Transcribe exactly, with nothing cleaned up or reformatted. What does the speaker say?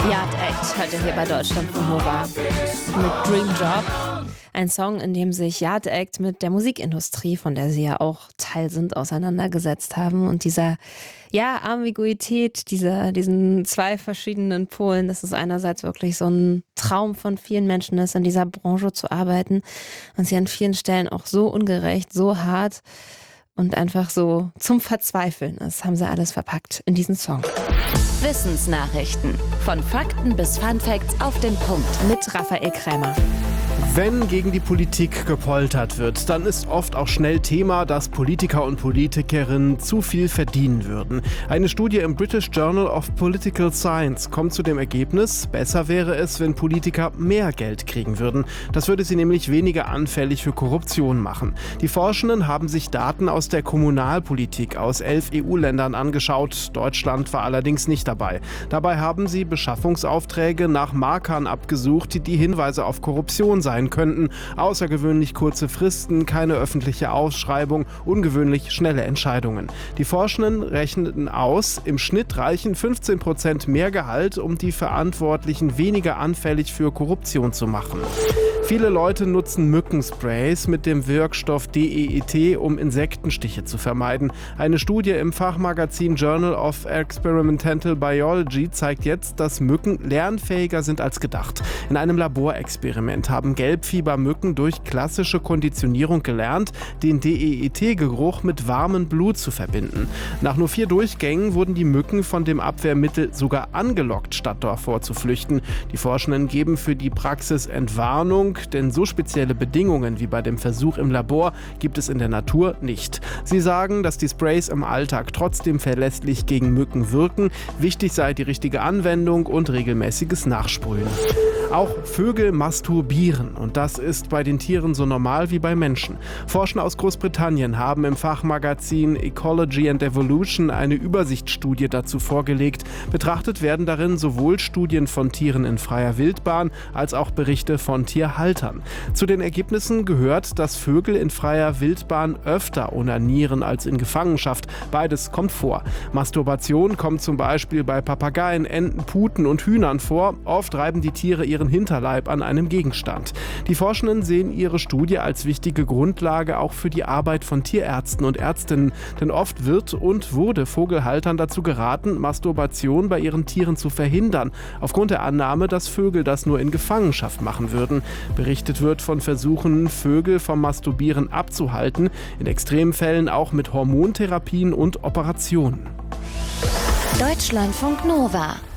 Yard Act heute hier bei Deutschlandfunk Nova mit Dream Job. Ein Song, in dem sich Yard Act mit der Musikindustrie, von der sie ja auch Teil sind, auseinandergesetzt haben. Und dieser, ja, Ambiguität, dieser, diesen zwei verschiedenen Polen, dass es einerseits wirklich so ein Traum von vielen Menschen ist, in dieser Branche zu arbeiten und sie an vielen Stellen auch so ungerecht, so hart und einfach so zum Verzweifeln ist, haben sie alles verpackt in diesen Song. Wissensnachrichten. Von Fakten bis Funfacts auf den Punkt. Mit Raphael Krämer. Wenn gegen die Politik gepoltert wird, dann ist oft auch schnell Thema, dass Politiker und Politikerinnen zu viel verdienen würden. Eine Studie im British Journal of Political Science kommt zu dem Ergebnis, besser wäre es, wenn Politiker mehr Geld kriegen würden. Das würde sie nämlich weniger anfällig für Korruption machen. Die Forschenden haben sich Daten aus der Kommunalpolitik aus elf E U-Ländern angeschaut. Deutschland war allerdings nicht dabei. Dabei haben sie Beschaffungsaufträge nach Markern abgesucht, die die Hinweise auf Korruption sein könnten. Außergewöhnlich kurze Fristen, keine öffentliche Ausschreibung, ungewöhnlich schnelle Entscheidungen. Die Forschenden rechneten aus, im Schnitt reichen fünfzehn Prozent mehr Gehalt, um die Verantwortlichen weniger anfällig für Korruption zu machen. Viele Leute nutzen Mückensprays mit dem Wirkstoff D E E T, um Insektenstiche zu vermeiden. Eine Studie im Fachmagazin Journal of Experimental Biology zeigt jetzt, dass Mücken lernfähiger sind als gedacht. In einem Laborexperiment haben Gelbfiebermücken durch klassische Konditionierung gelernt, den D E E T-Geruch mit warmem Blut zu verbinden. Nach nur vier Durchgängen wurden die Mücken von dem Abwehrmittel sogar angelockt, statt davor zu flüchten. Die Forschenden geben für die Praxis Entwarnung, denn so spezielle Bedingungen wie bei dem Versuch im Labor gibt es in der Natur nicht. Sie sagen, dass die Sprays im Alltag trotzdem verlässlich gegen Mücken wirken. Wichtig sei die richtige Anwendung und regelmäßiges Nachsprühen. Auch Vögel masturbieren und das ist bei den Tieren so normal wie bei Menschen. Forscher aus Großbritannien haben im Fachmagazin Ecology and Evolution eine Übersichtsstudie dazu vorgelegt. Betrachtet werden darin sowohl Studien von Tieren in freier Wildbahn als auch Berichte von Tierhaltern. Zu den Ergebnissen gehört, dass Vögel in freier Wildbahn öfter onanieren als in Gefangenschaft. Beides kommt vor. Masturbation kommt zum Beispiel bei Papageien, Enten, Puten und Hühnern vor. Oft reiben die Tiere ihren Hinterleib an einem Gegenstand. Die Forschenden sehen ihre Studie als wichtige Grundlage auch für die Arbeit von Tierärzten und Ärztinnen, denn oft wird und wurde Vogelhaltern dazu geraten, Masturbation bei ihren Tieren zu verhindern, aufgrund der Annahme, dass Vögel das nur in Gefangenschaft machen würden. Berichtet wird von Versuchen, Vögel vom Masturbieren abzuhalten, in Extremfällen auch mit Hormontherapien und Operationen. Deutschlandfunk Nova.